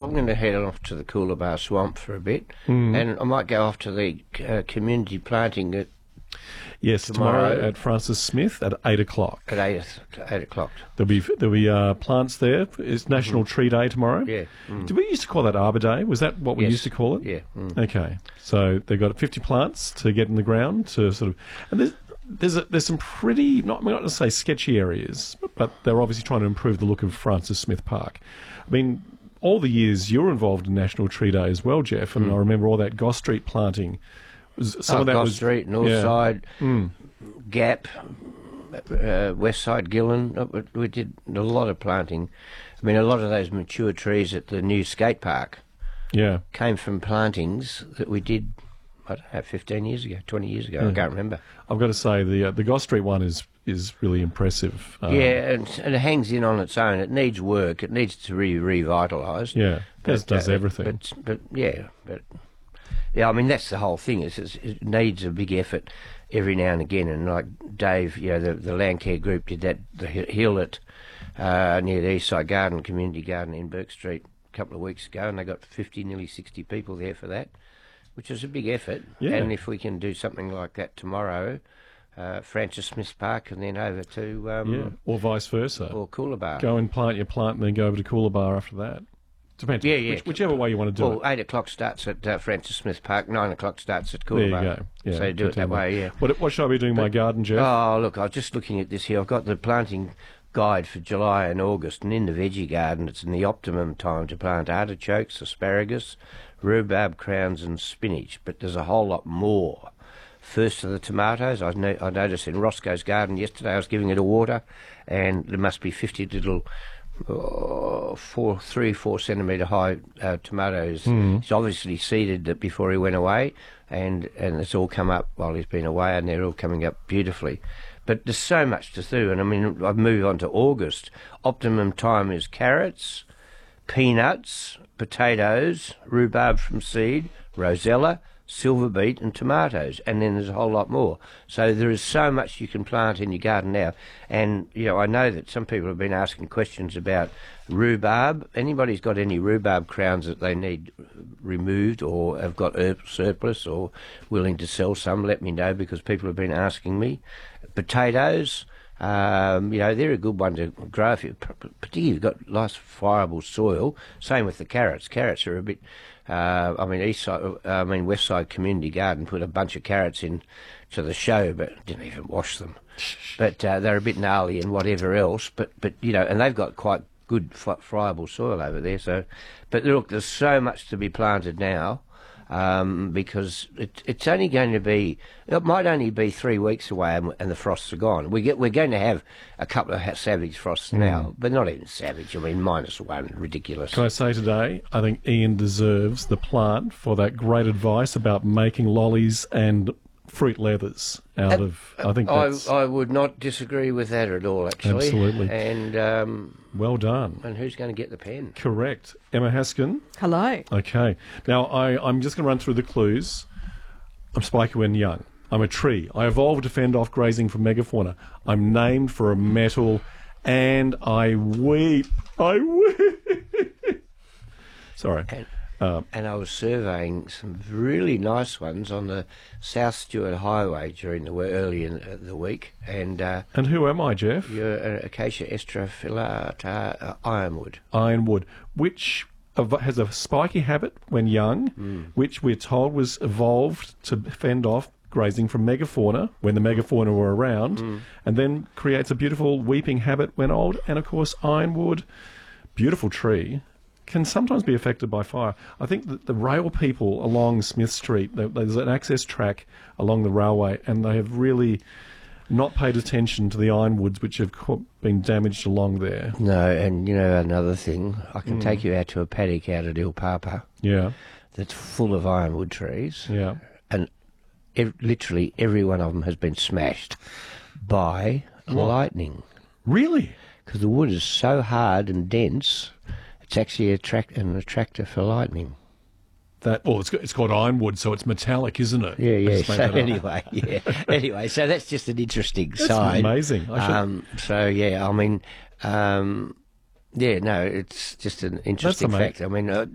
I'm going to head off to the Coolabah Swamp for a bit, and I might go off to the community planting at Yes, tomorrow at Francis Smith at 8 o'clock. At 8 o'clock. There'll be plants there. It's National Tree Day tomorrow. Yeah. Did we used to call that Arbor Day? Was that what we used to call it? Yeah. Okay. So they've got 50 plants to get in the ground to sort of... And there's some pretty, I'm not going to say sketchy areas, but they're obviously trying to improve the look of Francis Smith Park. I mean, all the years you were involved in National Tree Day as well, Jeff, and I remember all that Goss Street planting. Some of that Goss was Street, North Side, Gap, West Side, Gillen. We did a lot of planting. I mean, a lot of those mature trees at the new skate park came from plantings that we did, I don't know, 15 years ago, 20 years ago. I can't remember. I've got to say, the Goss Street one is really impressive. And it hangs in on its own. It needs work. It needs to be revitalised. Yeah, it does everything. But I mean, that's the whole thing. It needs a big effort every now and again. And like Dave, the Landcare group did that, the hill at near the Eastside Garden, Community Garden in Burke Street a couple of weeks ago, and they got 50, nearly 60 people there for that, which is a big effort. Yeah. And if we can do something like that tomorrow, Francis Smith Park, and then over to... or vice versa. Or Coolabah. Go and plant your plant and then go over to Coolabah after that. Depends. Whichever way you want to do it. 8 o'clock starts at Francis Smith Park, 9 o'clock starts at Coolabah. There you go. Yeah, so do it that way, yeah. What should I be doing in my garden, Jeff? Oh, look, I was just looking at this here. I've got the planting guide for July and August, and in the veggie garden, it's in the optimum time to plant artichokes, asparagus, rhubarb crowns and spinach, but there's a whole lot more. First are the tomatoes. I noticed in Roscoe's garden yesterday, I was giving it a water, and there must be 50 little... 3-4 centimetre high tomatoes. He's obviously seeded it before he went away, and it's all come up while he's been away, and they're all coming up beautifully. But there's so much to do, and I mean, I've moved on to August. Optimum time is carrots, peanuts, potatoes, rhubarb from seed, rosella, silver beet and tomatoes, and then there's a whole lot more. So there is so much you can plant in your garden now. And, I know that some people have been asking questions about rhubarb. Anybody's got any rhubarb crowns that they need removed or have got surplus or willing to sell some, let me know, because people have been asking me. Potatoes, they're a good one to grow, particularly if you've got nice fireable soil. Same with the carrots. Carrots are a bit... West Side Community Garden put a bunch of carrots in to the show, but didn't even wash them. But they're a bit gnarly and whatever else. But and they've got quite good friable soil over there. So, but look, there's so much to be planted now. Because it's only going to be, it might only be 3 weeks away and the frosts are gone. We're going to have a couple of savage frosts now, but not even savage. I mean, -1, ridiculous. Can I say today, I think Ian deserves the plant for that great advice about making lollies and fruit leathers out of, I think that's... I would not disagree with that at all, actually. Absolutely. And... well done. And who's going to get the pen? Correct. Emma Haskin. Hello. Okay. Now, I'm just going to run through the clues. I'm Spiky when young. I'm a tree. I evolved to fend off grazing from megafauna. I'm named for a metal, and I weep. I weep. Sorry. And I was surveying some really nice ones on the South Stewart Highway early in the week. And who am I, Jeff? You're an Acacia estrophyllata ironwood. Ironwood, which has a spiky habit when young, which we're told was evolved to fend off grazing from megafauna when the megafauna were around, and then creates a beautiful weeping habit when old. And of course, ironwood, beautiful tree, can sometimes be affected by fire. I think that the rail people along Smith Street, there's an access track along the railway, and they have really not paid attention to the ironwoods which have been damaged along there. No, and another thing, I can take you out to a paddock out at Il Papa. Yeah. That's full of ironwood trees. Yeah. And literally every one of them has been smashed by lightning. Really? Because the wood is so hard and dense, it's actually an attractor for lightning. It's called ironwood, so it's metallic, isn't it? Yeah. So anyway, so that's just an interesting that's side. Amazing. It's just an interesting fact. I mean,